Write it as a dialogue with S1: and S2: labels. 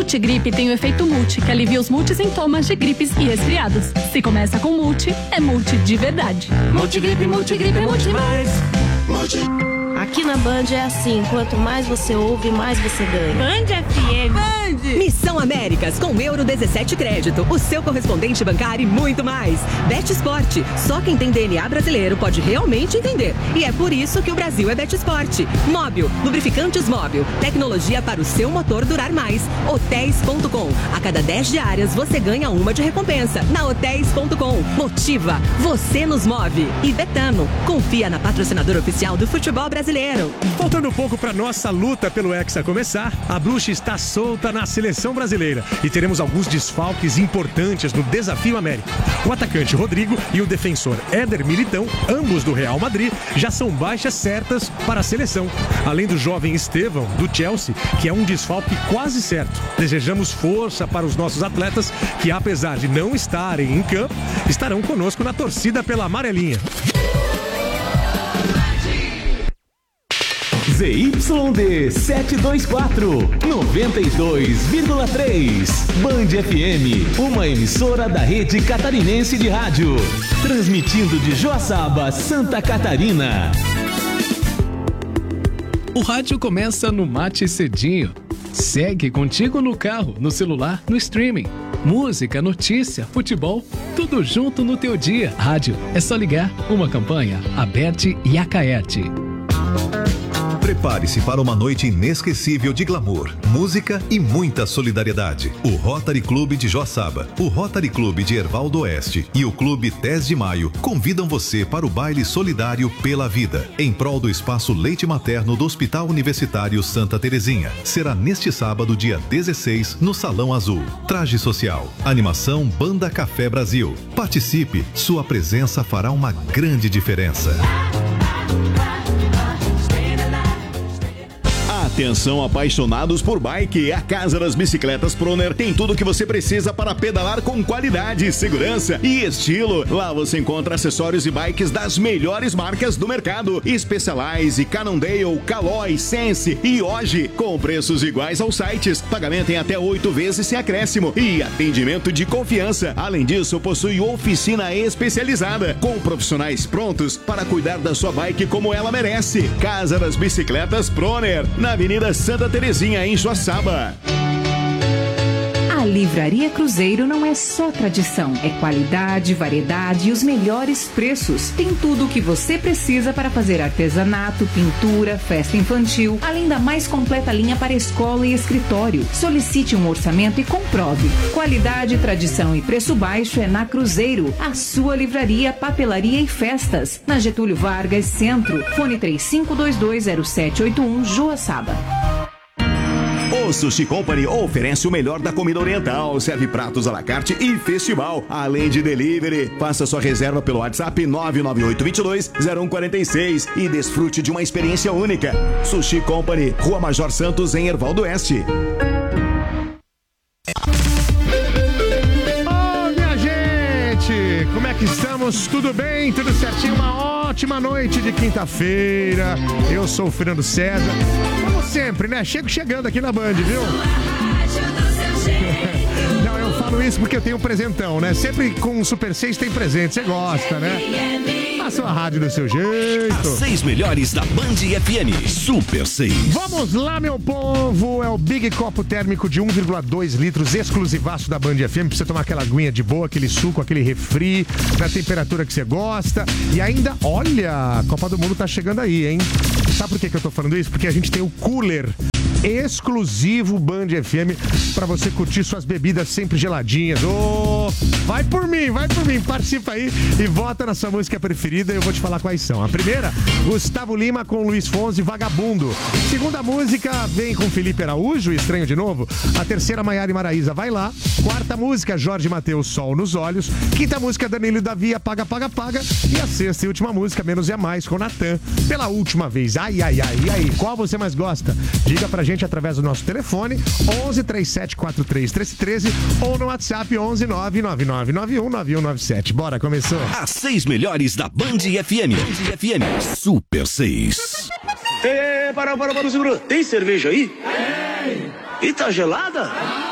S1: Multigripe tem o efeito multi, que alivia os multissintomas de gripes e resfriados. Se começa com multi, é multi de verdade.
S2: Multigripe, multigripe, multi mais.
S3: Multi. Aqui na Band é assim, quanto mais você ouve, mais você ganha.
S4: Band FM.
S5: Band. Missão Américas com Euro 17 Crédito, o seu correspondente bancário e muito mais. Bet Sport, só quem tem DNA brasileiro pode realmente entender. E é por isso que o Brasil é Bet Sport. Móbil, lubrificantes Móbil, tecnologia para o seu motor durar mais. Hotéis.com, a cada 10 diárias você ganha uma de recompensa. Na Hotéis.com, motiva, você nos move. E Betano, confia na patrocinadora oficial do futebol brasileiro.
S6: Faltando um pouco para nossa luta pelo Hexa começar, a Bruxa está solta na seleção brasileira e teremos alguns desfalques importantes no Desafio América. O atacante Rodrigo e o defensor Éder Militão, ambos do Real Madrid, já são baixas certas para a seleção. Além do jovem Estevão, do Chelsea, que é um desfalque quase certo. Desejamos força para os nossos atletas que, apesar de não estarem em campo, estarão conosco na torcida pela amarelinha.
S7: ZYD 724, 92,3. Band FM, uma emissora da rede catarinense de rádio. Transmitindo de Joaçaba, Santa Catarina.
S8: O rádio começa no Mate Cedinho. Segue contigo no carro, no celular, no streaming. Música, notícia, futebol, tudo junto no teu dia. Rádio, é só ligar. Uma campanha, Aberte e Acaerte.
S9: Prepare-se para uma noite inesquecível de glamour, música e muita solidariedade. O Rotary Clube de Joaçaba, o Rotary Clube de Herval do Oeste e o Clube 10 de Maio convidam você para o baile solidário pela vida, em prol do espaço leite materno do Hospital Universitário Santa Terezinha. Será neste sábado, dia 16, no Salão Azul. Traje social, animação Banda Café Brasil. Participe, sua presença fará uma grande diferença.
S10: Atenção, apaixonados por bike, a Casa das Bicicletas Proner tem tudo o que você precisa para pedalar com qualidade, segurança e estilo. Lá você encontra acessórios e bikes das melhores marcas do mercado: Specialized, Cannondale, Caloi, Sense e Oji, com preços iguais aos sites, pagamento em até 8 vezes sem acréscimo e atendimento de confiança. Além disso, possui oficina especializada, com profissionais prontos para cuidar da sua bike como ela merece. Casa das Bicicletas Proner, na Avenida Santa Terezinha, em Joaçaba.
S11: A Livraria Cruzeiro não é só tradição, é qualidade, variedade e os melhores preços. Tem tudo o que você precisa para fazer artesanato, pintura, festa infantil, além da mais completa linha para escola e escritório. Solicite um orçamento e comprove. Qualidade, tradição e preço baixo é na Cruzeiro, a sua livraria, papelaria e festas. Na Getúlio Vargas, Centro. Fone 35220781, Joaçaba.
S10: O Sushi Company oferece o melhor da comida oriental, serve pratos à la carte e festival, além de delivery. Faça sua reserva pelo WhatsApp 998220146 e desfrute de uma experiência única. Sushi Company, Rua Major Santos, em Herval do Oeste.
S6: Oh, minha gente, como é que estamos? Tudo bem? Tudo certinho? Uma ótima noite de quinta-feira. Eu sou o Fernando César. Como sempre, né? Chegando aqui na Band, viu? Não, eu falo isso porque eu tenho um presentão, né? Sempre com o Super 6 tem presente, você gosta, né? A sua rádio do seu jeito.
S7: As 6 melhores da Band FM, Super 6.
S6: Vamos lá, meu povo. É o Big Copo Térmico de 1,2 litros, exclusivaço da Band FM, pra você tomar aquela aguinha de boa, aquele suco, aquele refri, na temperatura que você gosta. E ainda, olha, a Copa do Mundo tá chegando aí, hein? Sabe por que eu tô falando isso? Porque a gente tem o cooler exclusivo Band FM pra você curtir suas bebidas sempre geladinhas. Oh, vai por mim, participa aí e vota na sua música preferida. Eu vou te falar quais são. A primeira, Gustavo Lima com Luiz Fonsi, Vagabundo. Segunda música, vem com Felipe Araújo, Estranho de Novo. A terceira, Maiara e Maraísa, Vai Lá. Quarta música, Jorge Mateus, Sol nos Olhos. Quinta música, Danilo e Davi, Apaga, Paga, Paga. E a sexta e última música, Menos é Mais, com Natan. Pela última vez. Ai, ai, ai. E aí, qual você mais gosta? Diga pra gente através do nosso telefone 11 3743 1313 ou no WhatsApp 11 99991 9197. Bora, começou.
S7: As 6 melhores da Band FM. Band FM Super 6.
S2: Para, segura. Tem cerveja aí? Tem. E tá gelada?